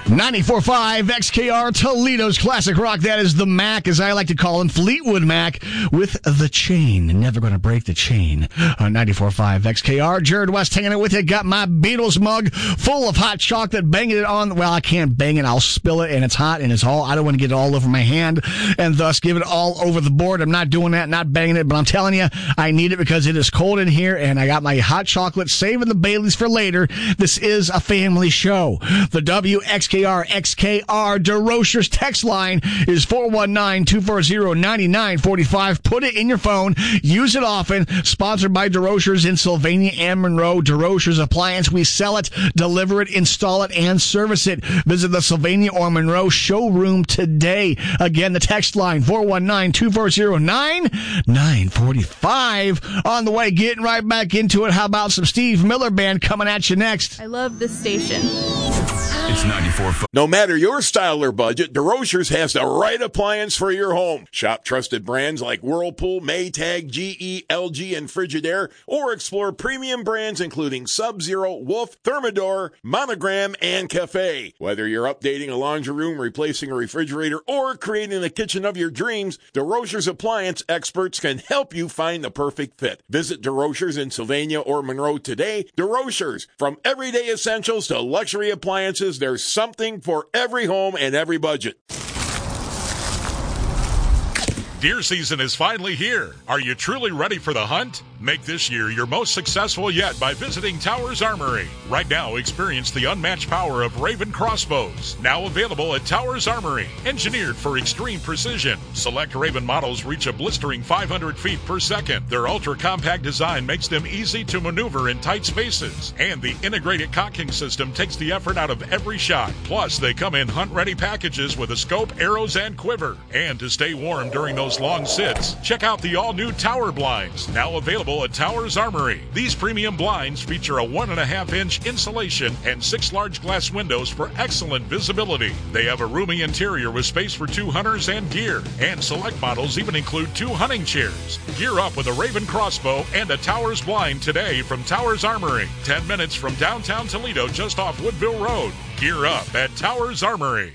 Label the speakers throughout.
Speaker 1: 94.5 XKR, Toledo's classic rock. That is the Mac, as I like to call him, Fleetwood Mac, with The Chain. Never gonna break the chain. On 94.5 XKR, Jared West hanging out with you. Got my Beatles mug full of hot chocolate, banging it on. Well, I can't bang it. I'll spill it, and it's hot, and it's all. I don't want to get it all over my hand, and thus give it all over the board. I'm not doing that, not banging it, but I'm telling you, I need it because it is cold in here, and I got my hot chocolate, saving the Baileys for later. This is a family show. The WXKR DeRocher's text line is 419-240-9945. Put it in your phone. Use it often. Sponsored by DeRocher's in Sylvania and Monroe. DeRocher's Appliance. We sell it, deliver it, install it, and service it. Visit the Sylvania or Monroe showroom today. Again, the text line 419-240-9945. On the way, getting right back into it. How about some Steve Miller Band coming at you next?
Speaker 2: I love this station.
Speaker 3: It's 94. No matter your style or budget, DeRocher's has the right appliance for your home. Shop trusted brands like Whirlpool, Maytag, GE, LG, and Frigidaire, or explore premium brands including Sub-Zero, Wolf, Thermador, Monogram, and Cafe. Whether you're updating a laundry room, replacing a refrigerator, or creating the kitchen of your dreams, DeRocher's appliance experts can help you find the perfect fit. Visit DeRocher's in Sylvania or Monroe today. DeRocher's, from everyday essentials to luxury appliances, there's something for every home and every budget.
Speaker 4: Deer season is finally here. Are you truly ready for the hunt? Make this year your most successful yet by visiting Towers Armory. Right now, experience the unmatched power of Raven crossbows. Now available at Towers Armory. Engineered for extreme precision. Select Raven models reach a blistering 500 feet per second. Their ultra-compact design makes them easy to maneuver in tight spaces. And the integrated cocking system takes the effort out of every shot. Plus, they come in hunt-ready packages with a scope, arrows, and quiver. And to stay warm during those long sits, check out the all-new Tower Blinds. Now available at Towers Armory. These premium blinds feature a 1.5-inch insulation and 6 large glass windows for excellent visibility. They have a roomy interior with space for 2 hunters and gear. And select models even include 2 hunting chairs. Gear up with a Raven crossbow and a Towers blind today from Towers Armory. 10 minutes from downtown Toledo, just off Woodville Road. Gear up at Towers Armory.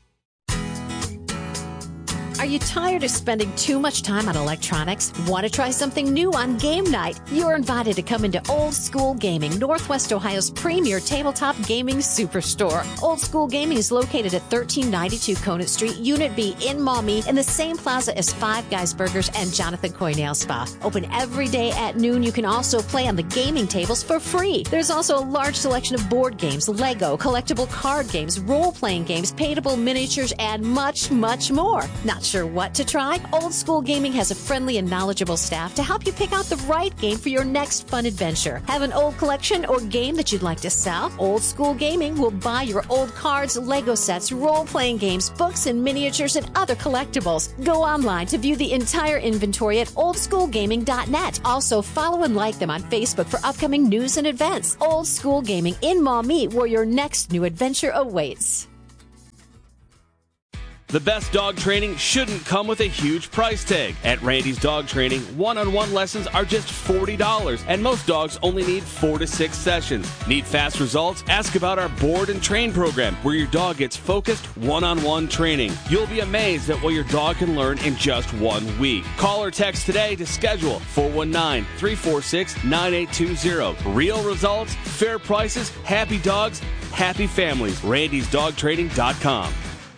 Speaker 5: Are you tired of spending too much time on electronics? Want to try something new on game night? You're invited to come into Old School Gaming, Northwest Ohio's premier tabletop gaming superstore. Old School Gaming is located at 1392 Conant Street, Unit B in Maumee, in the same plaza as Five Guys Burgers and Jonathan Coy Nail Spa. Open every day at noon. You can also play on the gaming tables for free. There's also a large selection of board games, Lego, collectible card games, role-playing games, paintable miniatures, and much, much more. Not sure what to try? Old School Gaming has a friendly and knowledgeable staff to help you pick out the right game for your next fun adventure. Have an old collection or game that you'd like to sell? Old School Gaming will buy your old cards, Lego sets, role-playing games, books, and miniatures, and other collectibles. Go online to view the entire inventory at oldschoolgaming.net. Also, follow and like them on Facebook for upcoming news and events. Old School Gaming in Maumee, where your next new adventure awaits.
Speaker 6: The best dog training shouldn't come with a huge price tag. At Randy's Dog Training, one-on-one lessons are just $40, and most dogs only need 4 to 6 sessions. Need fast results? Ask about our Board and Train program, where your dog gets focused one-on-one training. You'll be amazed at what your dog can learn in just 1 week. Call or text today to schedule 419-346-9820. Real results, fair prices, happy dogs, happy families. Randy'sDogTraining.com.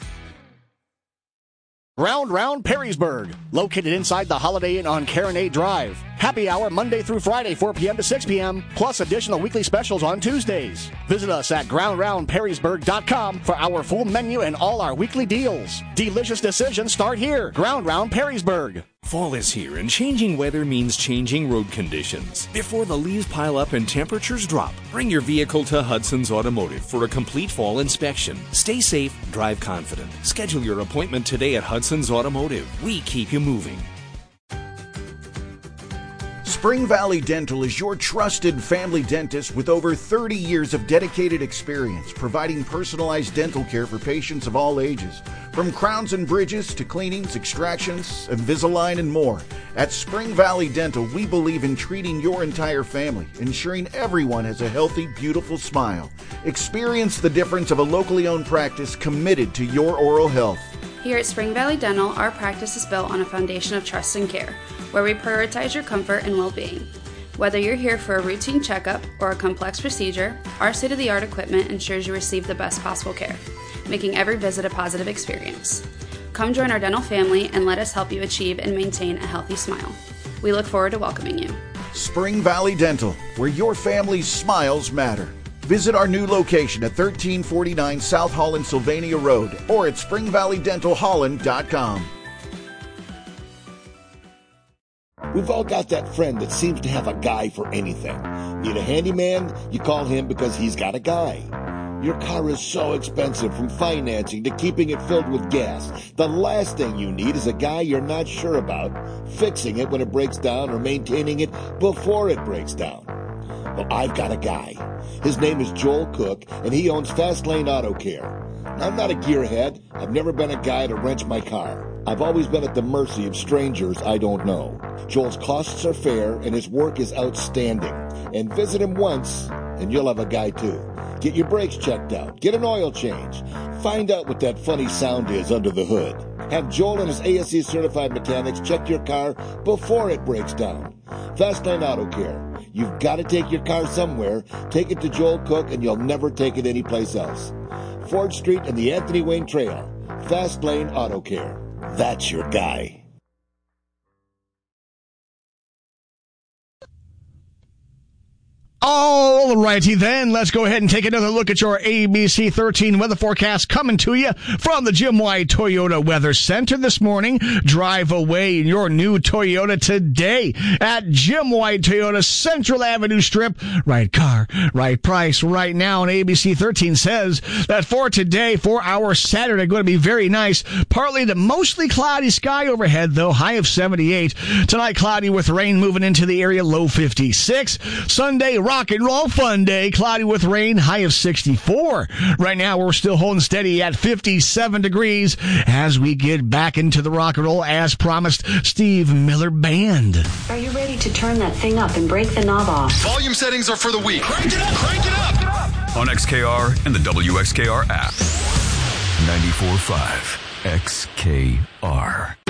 Speaker 1: Round Perrysburg, located inside the Holiday Inn on Caronade Drive. Happy hour Monday through Friday, 4 p.m. to 6 p.m., plus additional weekly specials on Tuesdays. Visit us at GroundRoundPerrysburg.com for our full menu and all our weekly deals. Delicious decisions start here. Ground Round Perrysburg.
Speaker 7: Fall is here, and changing weather means changing road conditions. Before the leaves pile up and temperatures drop, bring your vehicle to Hudson's Automotive for a complete fall inspection. Stay safe, drive confident. Schedule your appointment today at Hudson's Automotive. We keep you moving.
Speaker 2: Spring Valley Dental is your trusted family dentist with over 30 years of dedicated experience providing personalized dental care for patients of all ages. From crowns and bridges to cleanings, extractions, Invisalign, and more. At Spring Valley Dental, we believe in treating your entire family, ensuring everyone has a healthy, beautiful smile. Experience the difference of a locally owned practice committed to your oral health.
Speaker 8: Here at Spring Valley Dental, our practice is built on a foundation of trust and care, where we prioritize your comfort and well-being. Whether you're here for a routine checkup or a complex procedure, our state-of-the-art equipment ensures you receive the best possible care, making every visit a positive experience. Come join our dental family and let us help you achieve and maintain a healthy smile. We look forward to welcoming you.
Speaker 2: Spring Valley Dental, where your family's smiles matter. Visit our new location at 1349 South Holland Sylvania Road or at springvalleydentalholland.com.
Speaker 9: We've all got that friend that seems to have a guy for anything. Need a handyman? You call him because he's got a guy. Your car is so expensive, from financing to keeping it filled with gas. The last thing you need is a guy you're not sure about, fixing it when it breaks down or maintaining it before it breaks down. Well, I've got a guy. His name is Joel Cook, and he owns Fast Lane Auto Care. I'm not a gearhead. I've never been a guy to wrench my car. I've always been at the mercy of strangers I don't know. Joel's costs are fair, and his work is outstanding. And visit him once, and you'll have a guy too. Get your brakes checked out. Get an oil change. Find out what that funny sound is under the hood. Have Joel and his ASE certified mechanics check your car before it breaks down. Fast Lane Auto Care. You've got to take your car somewhere. Take it to Joel Cook, and you'll never take it anyplace else. Ford Street and the Anthony Wayne Trail. Fast Lane Auto Care. That's your guy.
Speaker 1: All righty then, let's go ahead and take another look at your ABC 13 weather forecast coming to you from the Jim White Toyota Weather Center this morning. Drive away in your new Toyota today at Jim White Toyota Central Avenue Strip. Right car, right price, right now. And ABC 13 says that for today, for our Saturday, going to be very nice. Partly to mostly cloudy sky overhead, though, high of 78. Tonight, cloudy with rain moving into the area, low 56. Sunday, rock and roll fun day, cloudy with rain, high of 64. Right now, we're still holding steady at 57 degrees as we get back into the rock and roll, as promised, Steve Miller Band.
Speaker 10: Are you ready to turn that thing up and break the knob off?
Speaker 11: Volume settings are for the weak. Crank it up, crank it up! On XKR and the WXKR app. 94.5 XKR.